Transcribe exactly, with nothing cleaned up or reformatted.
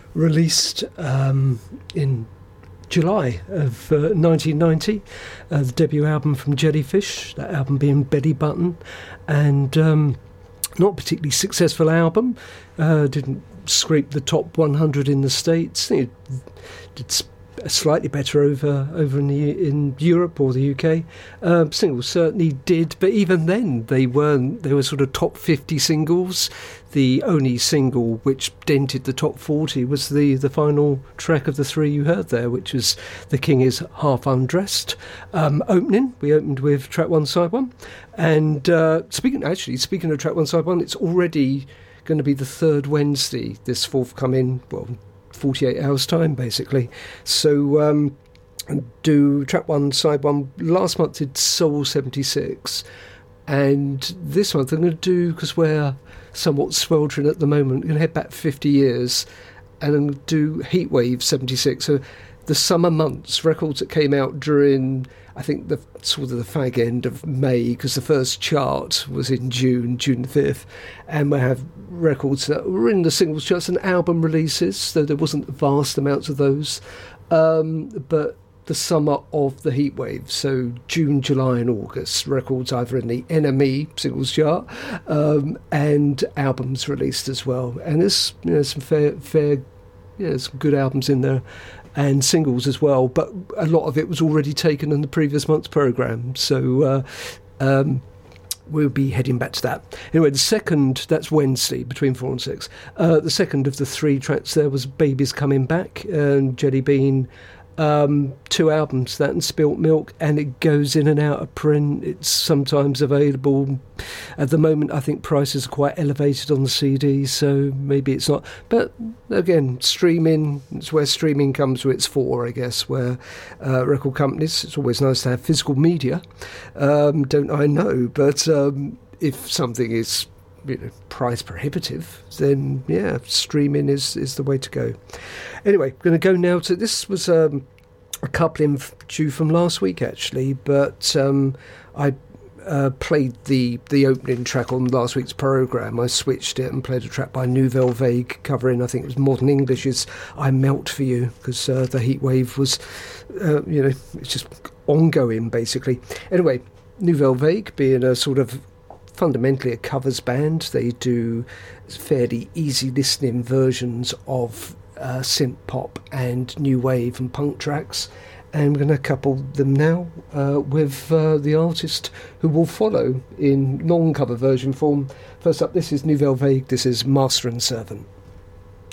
released um, in July of uh, nineteen ninety, uh, the debut album from Jellyfish, that album being Belly Button, and um, not a particularly successful album, uh, didn't scrape the top one hundred in the States. It did slightly better over over in the, in Europe or the U K. Uh, singles certainly did, but even then they weren't. They were sort of top fifty singles. The only single which dented the top forty was the, the final track of the three you heard there, which was The King Is Half Undressed. Um, opening, we opened with track one, side one, and uh, speaking actually speaking of track one, side one, it's already going to be the third Wednesday this forthcoming, well, forty-eight hours time basically. So um, do track one, side one. Last month did Soul seventy-six, and this month I'm going to do, because we're somewhat sweltering at the moment, I'm going to head back fifty years and I'm going to do Heatwave seventy-six. So the summer months, records that came out during, I think, the sort of the fag end of May, because the first chart was in June, June the fifth, and we have records that were in the singles charts and album releases, though there wasn't vast amounts of those, um, but the summer of the heatwave, so June, July and August, records either in the N M E singles chart um, and albums released as well. And there's, you know, some fair, fair, yeah, some good albums in there, and singles as well, but a lot of it was already taken in the previous month's programme, so uh, um, we'll be heading back to that. Anyway, the second, that's Wednesday, between four and six. Uh, the second of the three tracks there was Baby's Coming Back, and Jelly Bean, um, two albums, that and Spilt Milk, and it goes in and out of print. It's sometimes available. At the moment, I think prices are quite elevated on the C D, so maybe it's not. But again, streaming, it's where streaming comes to its fore, I guess, where uh, record companies, it's always nice to have physical media, um, don't I know, but um, if something is, you know, price prohibitive, then yeah, streaming is, is the way to go. Anyway, going to go now to, this was um, a coupling due from last week actually, but um, I uh, played the, the opening track on last week's programme. I switched it and played a track by Nouvelle Vague covering, I think it was Modern English's I Melt For You, because uh, the heatwave was, uh, you know, it's just ongoing basically. Anyway, Nouvelle Vague being a sort of fundamentally a covers band, they do fairly easy listening versions of uh, synth pop and new wave and punk tracks, and we're going to couple them now uh, with uh, the artist who will follow in non-cover version form. First up, this is Nouvelle Vague, this is Master and Servant.